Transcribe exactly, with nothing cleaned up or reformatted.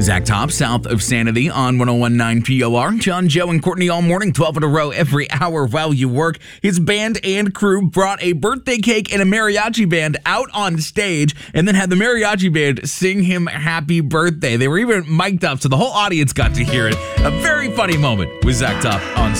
Zach Top, south of Sanity on one oh one point nine P O R. John, Joe, and Courtney all morning, twelve in a row every hour while you work. His band and crew brought a birthday cake and a mariachi band out on stage and then had the mariachi band sing him happy birthday. They were even mic'd up so the whole audience got to hear it. A very funny moment with Zach Top on